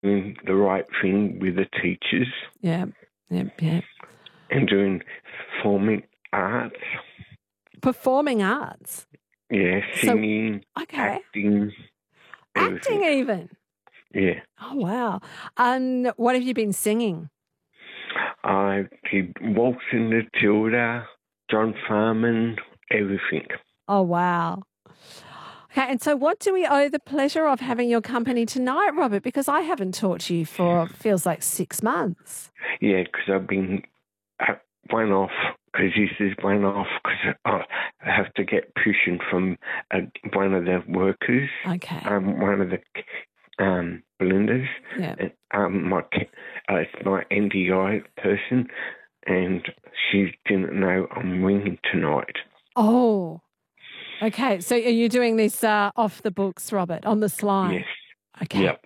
doing the right thing with the teachers. Yeah. And doing performing arts. Performing arts? Yeah, singing, acting. Acting even? Yeah. Oh, wow. What have you been singing? I did Waltzing the Tilda, John Farman, everything. Oh, wow. Okay, and so what do we owe the pleasure of having your company tonight, Robert? Because I haven't talked to you for, feels like 6 months. Yeah, because I've been one off, because this is one off, because I have to get permission from one of the workers. Okay. One of the Belinda's. Yeah. It's my NDI person, and she didn't know I'm ringing tonight. Oh. Okay, so are you doing this off the books, Robert, on the sly? Yes. Okay. Yep.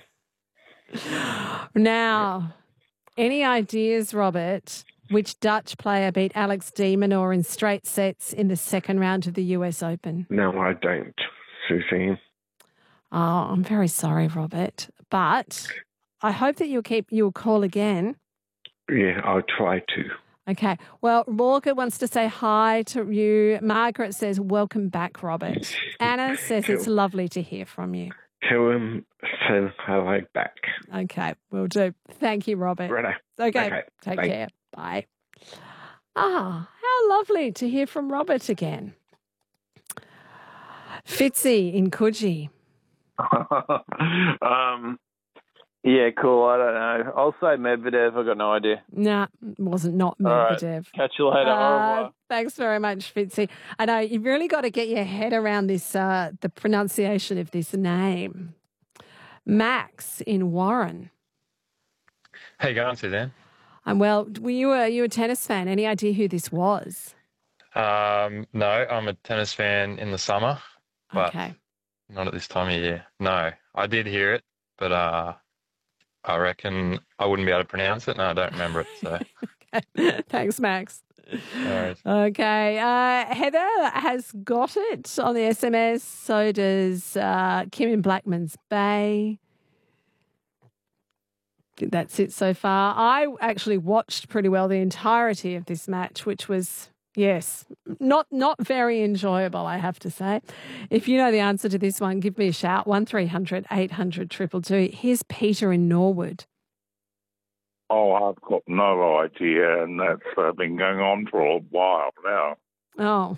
Now, any ideas, Robert, which Dutch player beat Alex de Minaur in straight sets in the second round of the US Open? No, I don't, Suzanne. Oh, I'm very sorry, Robert, but I hope that you'll call again. Yeah, I'll try to. Okay. Well, Morgan wants to say hi to you. Margaret says, welcome back, Robert. Anna says it's lovely to hear from you. Tell him say hello back. Okay, will do. Thank you, Robert. Righto. Okay. Take care. Bye. Ah, how lovely to hear from Robert again. Fitzy in Coogee. Yeah, cool. I don't know. I'll say Medvedev. I've got no idea. Nah, wasn't not Medvedev. All right. Catch you later. Au revoir. Thanks very much, Fitzy. I know you've really got to get your head around this, the pronunciation of this name. Max in Warren. How you going, Suzanne? I'm well. Were you a tennis fan? Any idea who this was? No, I'm a tennis fan in the summer, but not at this time of year. No, I did hear it, but I reckon I wouldn't be able to pronounce it, and I don't remember it. So, okay. Thanks, Max. No okay, Heather has got it on the SMS. So does Kim in Blackman's Bay. That's it so far. I actually watched pretty well the entirety of this match, which was, yes, not very enjoyable, I have to say. If you know the answer to this one, give me a shout, 1300 800 222. Here's Peter in Norwood. Oh, I've got no idea, and that's been going on for a while now. Oh.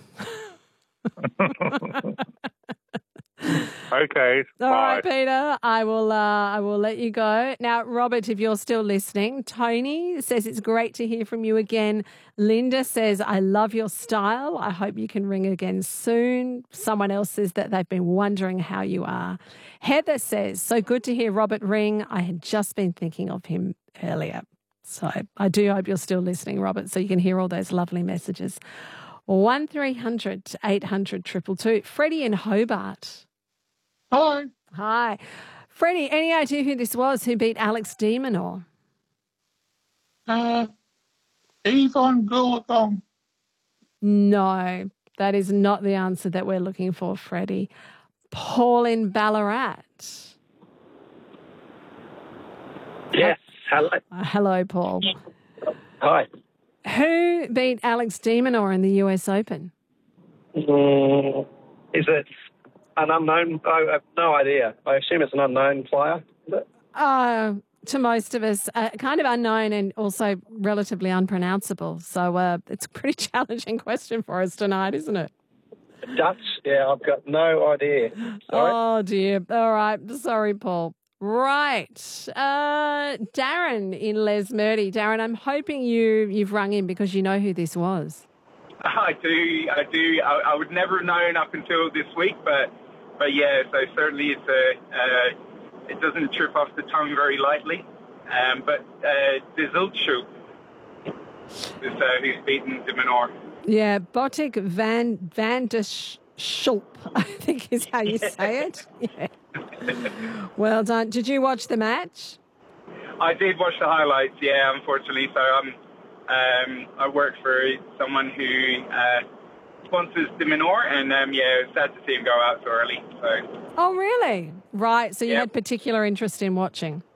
Okay. All right, Peter. I will let you go. Now, Robert, if you're still listening, Tony says it's great to hear from you again. Linda says, I love your style. I hope you can ring again soon. Someone else says that they've been wondering how you are. Heather says, so good to hear Robert ring. I had just been thinking of him earlier. So I do hope you're still listening, Robert, so you can hear all those lovely messages. 1300 800 222. Freddie in Hobart. Hello. Hi. Freddie, any idea who this was who beat Alex de Minaur? Yvonne Goolagong. No, that is not the answer that we're looking for, Freddie. Paul in Ballarat. Yes, hello. Hello, Paul. Hi. Who beat Alex de Minaur in the US Open? Is it an unknown? I have no idea. I assume it's an unknown player. Is it? To most of us, kind of unknown and also relatively unpronounceable. So it's a pretty challenging question for us tonight, isn't it? Dutch? Yeah, I've got no idea. Sorry. Oh, dear. All right. Sorry, Paul. Right. Darren in Lesmurdy. Darren, I'm hoping you've rung in because you know who this was. I do. I would never have known up until this week, but yeah, so certainly it doesn't trip off the tongue very lightly. But De Zultshoek is who's beaten de Minaur. Yeah, Botic van der Schulp, I think is how you say it. Yeah. Well done. Did you watch the match? I did watch the highlights, yeah, unfortunately. So I work for someone who sponsors de Minaur, and yeah, it's sad to see him go out so early. So. Oh, really? Right. So you had particular interest in watching?